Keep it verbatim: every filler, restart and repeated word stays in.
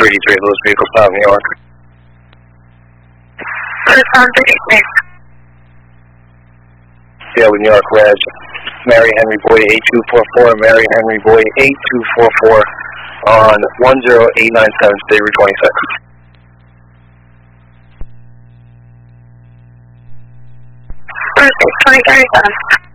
thirty-three of those vehicles out of New York. Tucson thirty-three. Yeah, with New York Reg. Mary Henry Boy eight two four four, Mary Henry Boy eight two four four on one zero eight nine seven, State Route twenty-six. Perfect, twenty thirty-seven.